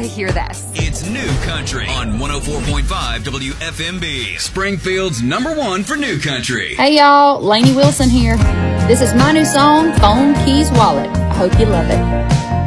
gotta hear this. It's New Country on 104.5 WFMB. Springfield's #1 for New Country. Hey y'all, Lainey Wilson here. This is my new song, Phone Keys Wallet. I hope you love it.